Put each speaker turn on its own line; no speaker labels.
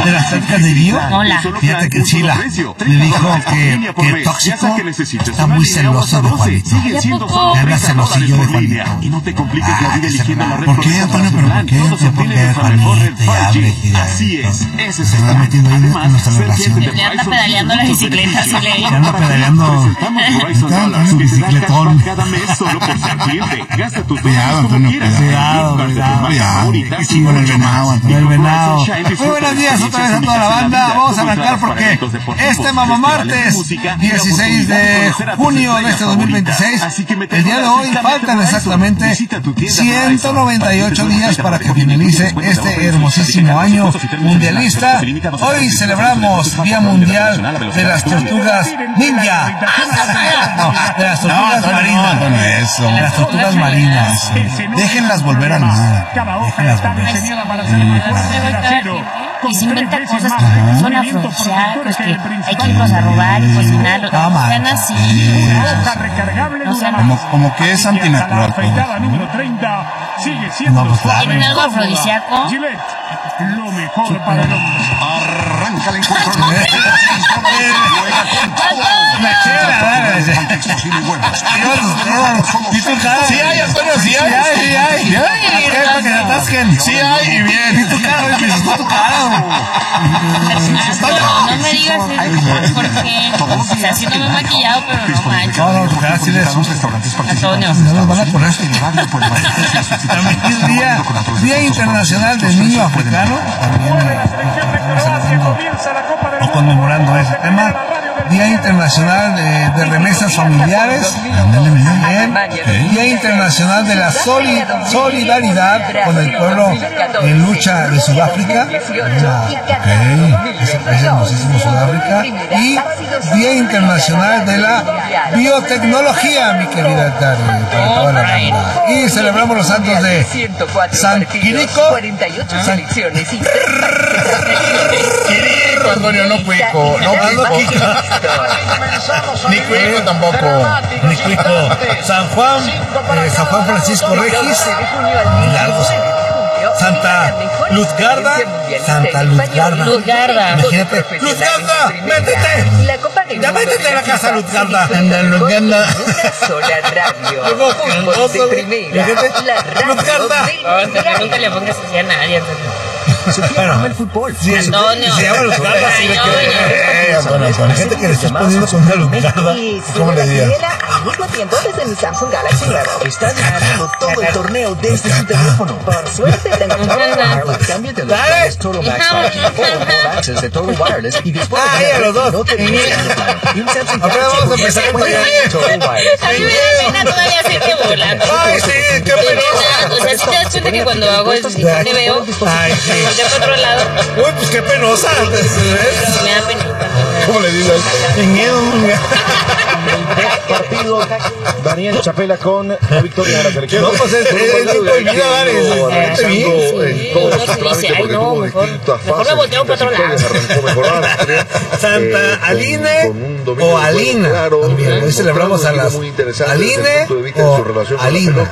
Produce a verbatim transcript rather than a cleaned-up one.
de las tácticas de Bio.
Hola.
Fíjate que Chila le dijo que, que Tóxico está muy celoso de Juanito. Le habla celosillo de Juanito. Ah, que se va. ¿Por qué, Antonio? ¿Pero por qué? ¿Por qué Juanito? Y hable y hable. Se va metiendo ahí en nuestra relación.
Le anda pedaleando las bicicletas.
Le anda pedaleando en su bicicletón. Cuidado, Antonio. Cuidado, cuidado. Cuidado. Qué chingón el venado, Antonio. El venado. Muy buenos días otra vez a toda la banda. Vamos a arrancar porque este Mamá Martes, dieciséis de junio de este dos mil veintiséis, el día de hoy faltan exactamente ciento noventa y ocho días para que finalice este hermosísimo año mundialista. Hoy celebramos Día Mundial de las Tortugas Ninja. No, de las tortugas marinas. De las tortugas marinas. Déjenlas volver al mar. Déjenlas volver.
Y se inventa cosas que son afrodisíacos, pues que hay que irlos a robar y cocinarlos.
No, man.
Sean así. No sean
como, como que es antinatural. No, pues claro.
¿Tienen algo afrodisíaco?
Lo mejor para el hombre.
Arranca la encuentro.
Sí hay, Antonio, sí hay, sí hay. Sí hay, para que se atasquen. Sí hay, y bien. ¿Y tu cara? ¿Me asustó tu cara?
No me digas eso, porque o sea, sí no me he maquillado, pero no manches.
No, no, tu cara sí le asusta.
Antonio.
No nos van a correr. También es Día, Día Internacional del Niño Africano. También o conmemorando ese tema. Día Internacional de, de Remesas Familiares. Bien. Día Internacional de la soli, Solidaridad con el pueblo en lucha de Sudáfrica. Okay. Ese es hermosísimo Sudáfrica. Y Día Internacional de la Biotecnología, mi querida Dari, para toda la banda. Y celebramos los santos de San Quirico. San Quirico, Antonio, no cuico, no cuico. Ni cuico tampoco. Ni cuico. San Juan, eh, San Juan Francisco Regis. Muy largo, sí. Santa Luzgarda. Santa Luzgarda.
Luzgarda.
Imagínate. Luzgarda, métete. Ya métete en la casa, Luzgarda. Anda, Luzgarda. Luego, cangoso. Fíjate. Luzgarda.
Nunca le pongas así a nadie, Antonio.
Bueno, el fútbol. Sí,
Antonio.
Se llama Luzgarda, así de que. Antonio, con gente que le estás poniendo con una Luzgarda. ¿Cómo le dirías?
Al mismo tiempo desde mi Samsung Galaxy Nuevo. Está ganando todo el torneo desde su teléfono. Por suerte tengo Total Wireless. Cámbiate los planes Total Max cinco o All Access de Total Wireless y después
de
los dos
no
te un Samsung
Galaxy vamos a empezar con
Total Wireless.
A mí me da pena todavía hacerte volando.
Ay, sí, qué penosa.
O sea, si te das cuenta que cuando hago eso, si te veo,
ay, sí.
volteo para otro lado.
Uy, pues qué penosa.
Me da pena.
¿Cómo le dices? En miedo.
Partido Daniel Chapela con la victoria de la selección.
No, pues es prohibido dar eso.
Ay, no, mejor mejor me volteo para otro lado.
Santa Aline o Alina. Hoy celebramos a las Aline o Alina.